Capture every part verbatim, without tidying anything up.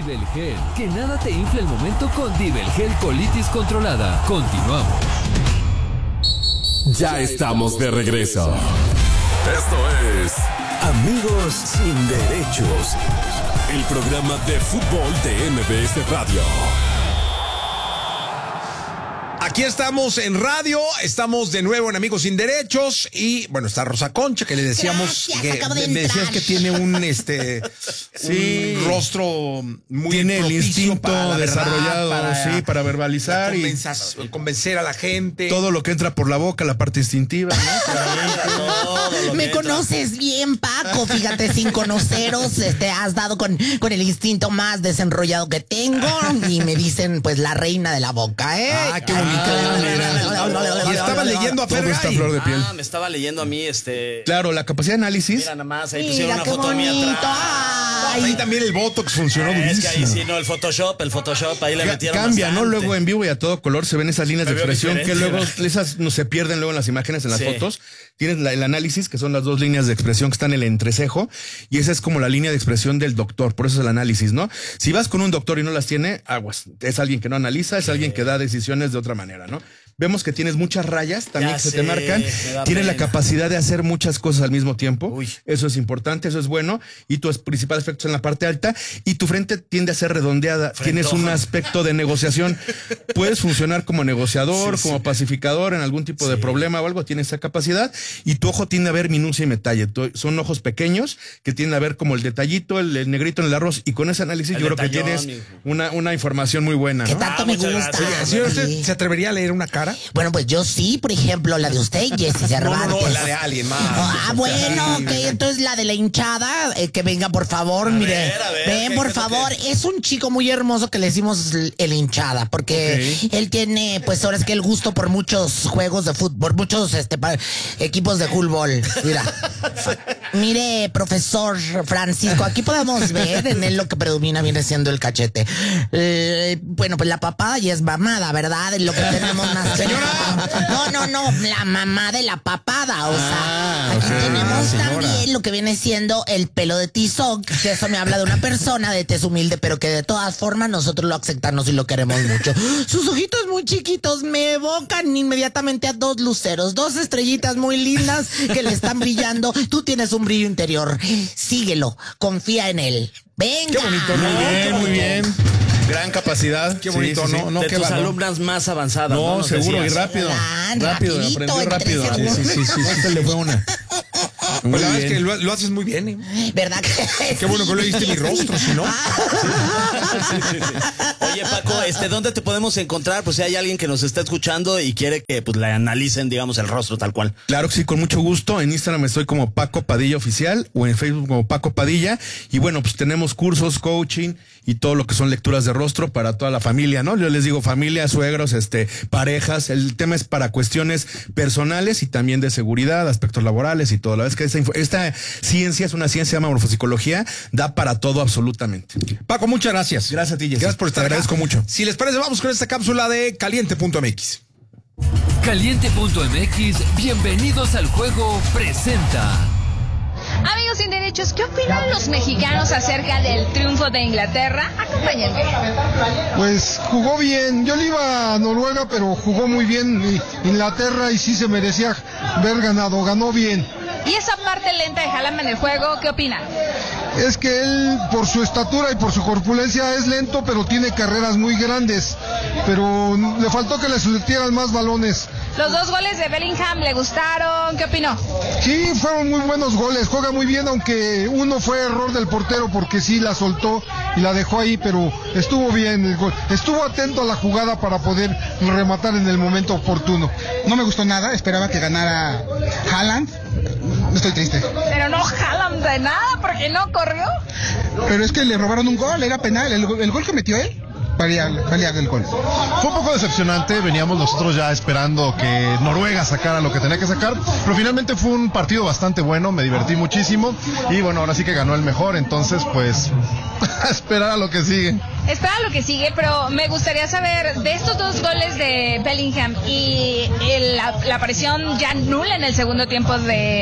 Dibelgel. Que nada te infle el momento con Dibelgel Colitis Controlada. Continuamos. Ya estamos de regreso. Esto es Amigos Sin Derechos, el programa de fútbol de M B S Radio. Aquí estamos en radio, estamos de nuevo en Amigos Sin Derechos y bueno, está Rosa Concha que le decíamos Gracias, que acabo de me decías entrar. que tiene un este Sí. un rostro muy Tiene el propicio instinto para la verdad, desarrollado, para, sí, para verbalizar la y convenza- convencer a la gente. todo lo que entra por la boca, la parte instintiva, ¿no? Me conoces bien, Paco. Fíjate, sin conoceros, este, has dado con, con el instinto más desenrollado que tengo. Y me dicen, pues, la reina de la boca, ¿eh? Ah, qué bonito. Y estaba leyendo a Todo Fergay. está flor de piel. Ah, me estaba leyendo a mí, este... Claro, la capacidad de análisis. Mira nada más, ahí pusieron Mira, una qué foto mía bonito. atrás. Ahí Ay, también el Botox funcionó Es durísimo. que ahí sí, no, el Photoshop, el Photoshop, ahí le Ca- metieron Cambia, ¿no? bastante. Luego en vivo y a todo color se ven esas líneas Me de veo expresión que diferente, luego ¿verdad? esas no se pierden luego en las imágenes, en las Sí. fotos. Tienes la- el análisis, que son las dos líneas de expresión que están en el entrecejo, y esa es como la línea de expresión del doctor, por eso es el análisis, ¿no? Si vas con un doctor y no las tiene, aguas. Es alguien que no analiza, es alguien que da decisiones de otra manera, ¿no? Vemos que tienes muchas rayas también Ya que se sé, te marcan. me da Tienes la pena. capacidad de hacer muchas cosas al mismo tiempo. Uy. Eso es importante, eso es bueno. Y tus principales efectos en la parte alta. Y tu frente tiende a ser redondeada. Tienes un aspecto de negociación. Puedes funcionar como negociador, Sí, como sí. pacificador en algún tipo de Sí. problema o algo. Tienes esa capacidad. Y tu ojo tiende a ver minucia y detalle. Tu- Son ojos pequeños que tienden a ver como el detallito, el, el negrito en el arroz. Y con ese análisis El yo creo que detallón, tienes mijo. una, una información muy buena, ¿qué ¿no? tanto Ah, me muchas gusta? gracias. Señor, ¿usted Sí. se atrevería a leer una cara? Bueno, pues yo sí, por ejemplo, la de usted, Jessy No, Cervantes. no, no, la de alguien más. Ah, bueno, ok, entonces la de la hinchada, eh, que venga por favor, mire, ver, a ver, ven ¿qué- por qué es lo favor, que- es un chico muy hermoso que le decimos l- el hinchada, porque él tiene, pues ahora es que el gusto por muchos juegos de fútbol, muchos este pa- equipos de fútbol, mira. Mire, profesor Francisco, aquí podemos ver en él lo que predomina viene siendo el cachete. Eh, bueno, pues la papada ya es mamada, ¿verdad? Es lo que tenemos más. Señora. No, no, no, la mamá de la papada, o sea, Ah, aquí ok, tenemos señora. también lo que viene siendo el pelo de tizoc, que eso me habla de una persona de tez humilde, pero que de todas formas nosotros lo aceptamos y lo queremos mucho. Sus ojitos muy chiquitos me evocan inmediatamente a dos luceros, dos estrellitas muy lindas que le están brillando. Tú tienes un brillo interior, síguelo, confía en él. Venga. Qué bonito, ¿no? Muy bien, muy bien. Gran capacidad. Qué Sí, bonito, sí, sí. ¿no? No, de qué tus valor. alumnas más avanzadas, ¿no? No, Nos seguro, y decías. rápido. Ah, Rápido, rapidito, aprendió en rápido. tres Sí, sí, sí, sí, sí, se le fue una. Pues Muy la verdad es bien. que lo, lo haces muy bien, ¿eh? ¿Verdad que Qué bueno que lo viste mi rostro, si no. Oye, Paco, este, ¿dónde te podemos encontrar? Pues si hay alguien que nos está escuchando y quiere que pues le analicen, digamos, el rostro tal cual. Claro que sí, con mucho gusto. En Instagram estoy como Paco Padilla Oficial o en Facebook como Paco Padilla. Y bueno, pues tenemos cursos, coaching y todo lo que son lecturas de rostro para toda la familia, ¿no? Yo les digo familia, suegros, este, parejas. El tema es para cuestiones personales y también de seguridad, aspectos laborales y todo. La verdad es que esta, info- esta ciencia es una ciencia, se llama morfopsicología, da para todo absolutamente. Paco, muchas gracias. Gracias a ti, Jessy. Gracias por estar Te acá. agradezco mucho. Si les parece, vamos con esta cápsula de caliente punto m x. Caliente punto m x, bienvenidos al juego, presenta. Amigos sin derechos, ¿qué opinan los mexicanos acerca del triunfo de Inglaterra? Acompáñenme. Pues jugó bien, yo le iba a Noruega, pero jugó muy bien y- Inglaterra y sí se merecía haber ganado, ganó bien. Y esa parte lenta de Haaland en el juego, ¿qué opinan? Es que él, por su estatura y por su corpulencia, es lento, pero tiene carreras muy grandes. Pero le faltó que le metieran más balones. Los dos goles de Bellingham, ¿le gustaron? ¿Qué opinó? Sí, fueron muy buenos goles, juega muy bien, aunque uno fue error del portero porque sí la soltó y la dejó ahí, pero estuvo bien el gol. Estuvo atento a la jugada para poder rematar en el momento oportuno. No me gustó nada, esperaba que ganara Haaland. Estoy triste. Pero no Haaland de nada, porque no corrió. Pero es que le robaron un gol, era penal. El, el gol que metió él, valía, valía del gol. Fue un poco decepcionante, veníamos nosotros ya esperando que Noruega sacara lo que tenía que sacar, pero finalmente fue un partido bastante bueno, me divertí muchísimo y bueno, ahora sí que ganó el mejor, entonces pues a esperar a lo que sigue. Espera lo que sigue, pero me gustaría saber de estos dos goles de Bellingham y el- la, la aparición ya nula en el segundo tiempo de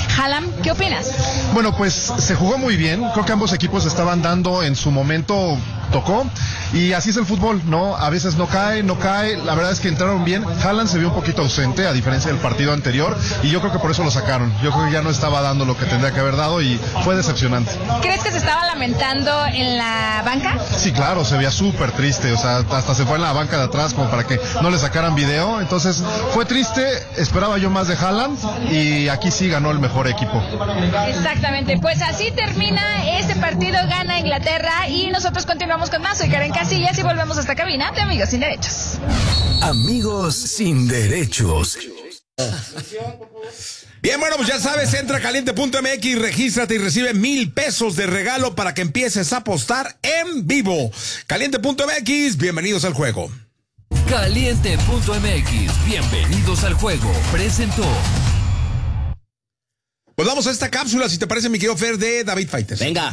Haaland, ¿qué opinas? Bueno, pues se jugó muy bien. Creo que ambos equipos estaban dando en su momento, tocó. Y así es el fútbol, ¿no? A veces no cae, no cae. La verdad es que entraron bien. Haaland se vio un poquito ausente, a diferencia del partido anterior. Y yo creo que por eso lo sacaron. Yo creo que ya no estaba dando lo que tendría que haber dado y fue decepcionante. ¿Crees que se estaba lamentando en la banca? Sí, claro, se veía súper triste. O sea, hasta se fue en la banca de atrás como para que no le sacaran video. Entonces, fue triste. Esperaba yo más de Haaland. Y aquí sí ganó el mejor equipo. Exactamente. Pues así termina este partido. Gana Inglaterra. Y nosotros continuamos con más. Soy Karen Casillas y volvemos a esta cabina de Amigos Sin Derechos. Amigos Sin Derechos. Bien, bueno, pues ya sabes, entra a caliente punto m x, regístrate y recibe mil pesos de regalo para que empieces a apostar en vivo. caliente punto m x, bienvenidos al juego. caliente punto m x, bienvenidos al juego. Presentó. Pues vamos a esta cápsula, si te parece, mi querido Fer, de David Faites. Venga.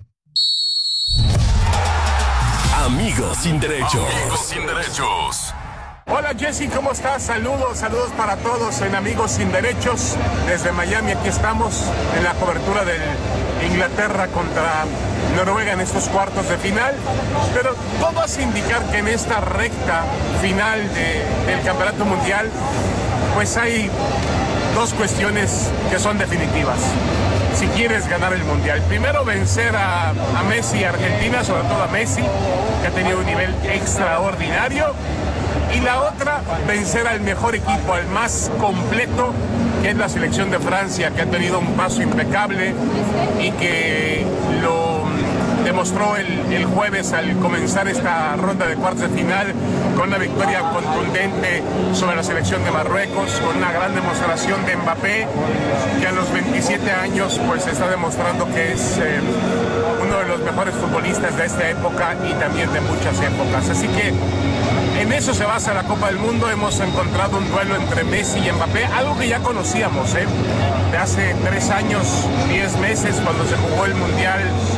Amigos Sin Derechos. Amigos Sin Derechos. Hola Jesse, ¿cómo estás? Saludos, saludos para todos en Amigos Sin Derechos. Desde Miami aquí estamos en la cobertura de Inglaterra contra Noruega en estos cuartos de final. Pero todo hace indicar que en esta recta final de, del Campeonato Mundial, pues hay dos cuestiones que son definitivas. Si quieres ganar el Mundial, primero vencer a, a Messi y Argentina, sobre todo a Messi, que ha tenido un nivel extraordinario. Y la otra, vencer al mejor equipo, al más completo, que es la selección de Francia, que ha tenido un paso impecable y que lo demostró el, el jueves al comenzar esta ronda de cuartos de final con una victoria contundente sobre la selección de Marruecos, con una gran demostración de Mbappé, que a los veintisiete años pues está demostrando que es eh, uno de los mejores futbolistas de esta época y también de muchas épocas. Así que en eso se basa la Copa del Mundo. Hemos encontrado un duelo entre Messi y Mbappé, algo que ya conocíamos, ¿eh? de hace tres años, diez meses, cuando se jugó el Mundial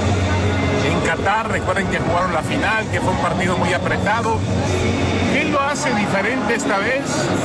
en Qatar. Recuerden que jugaron la final, que fue un partido muy apretado. ¿Qué lo hace diferente esta vez?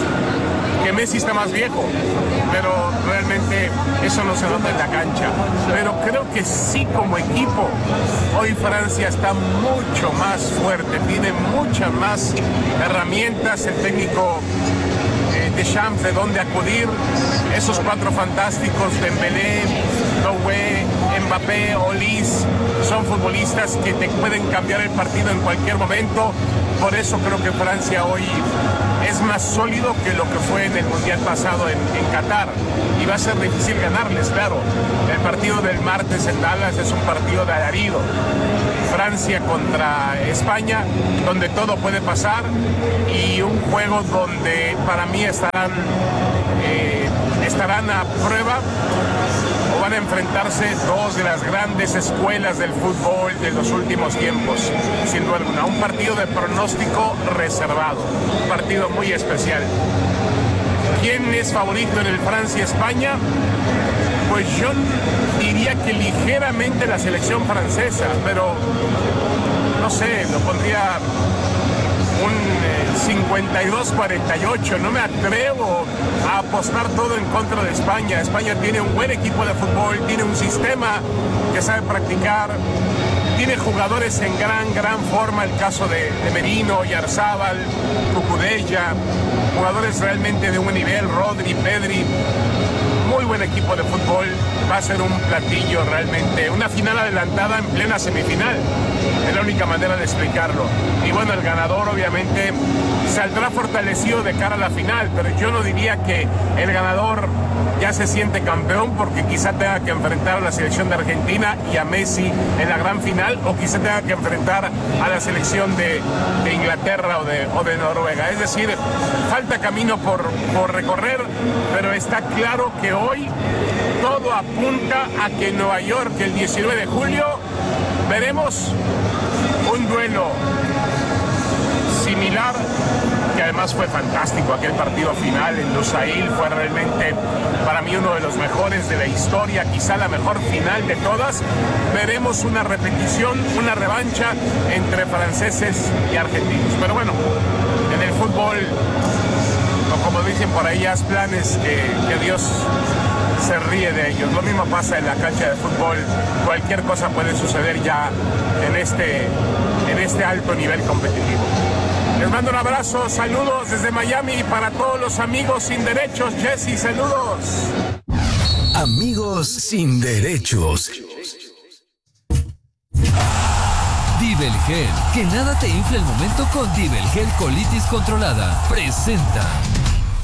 Que Messi está más viejo, pero realmente eso no se nota en la cancha. Pero creo que sí, como equipo, hoy Francia está mucho más fuerte, tiene muchas más herramientas, el técnico eh, Deschamps de dónde acudir, esos cuatro fantásticos, Dembélé, Doué, Mbappé, Olise, son futbolistas que te pueden cambiar el partido en cualquier momento. Por eso creo que Francia hoy es más sólido que lo que fue en el Mundial pasado en, en Qatar. Y va a ser difícil ganarles, claro. El partido del martes en Dallas es un partido de alarido. Francia contra España, donde todo puede pasar. Y un juego donde para mí estarán, eh, estarán a prueba o van a enfrentarse dos de las grandes escuelas del fútbol de los últimos tiempos, sin duda alguna. Un partido de pronóstico reservado, un partido muy especial. ¿Quién es favorito en el Francia-España? Pues yo diría que ligeramente la selección francesa, pero no sé, lo pondría un eh, cincuenta y dos cuarenta y ocho. No me atrevo a apostar todo en contra de España. España tiene un buen equipo de fútbol, tiene un sistema que sabe practicar, tiene jugadores en gran, gran forma, el caso de, de Merino, Yarzábal, Cucurella, jugadores realmente de un nivel, Rodri, Pedri. Muy buen equipo de fútbol, va a ser un platillo realmente, una final adelantada en plena semifinal, es la única manera de explicarlo. Y bueno, el ganador obviamente saldrá fortalecido de cara a la final, pero yo no diría que el ganador ya se siente campeón, porque quizá tenga que enfrentar a la selección de Argentina y a Messi en la gran final, o quizá tenga que enfrentar a la selección de, de Inglaterra o de, o de Noruega. Es decir, falta camino por, por recorrer, pero está claro que hoy todo apunta a que en Nueva York, el diecinueve de julio, veremos un duelo similar, que además fue fantástico. Aquel partido final en Lusail fue realmente para mí uno de los mejores de la historia, quizá la mejor final de todas. Veremos una repetición, una revancha entre franceses y argentinos. Pero bueno, en el fútbol, o como dicen por ahí, haz planes que, que Dios se ríe de ellos. Lo mismo pasa en la cancha de fútbol. Cualquier cosa puede suceder ya en este, en este alto nivel competitivo. Les mando un abrazo, saludos desde Miami y para todos los amigos sin derechos. Jesse, saludos. Amigos sin derechos. Dibelgel, que nada te infle el momento con Dibelgel Colitis Controlada. Presenta.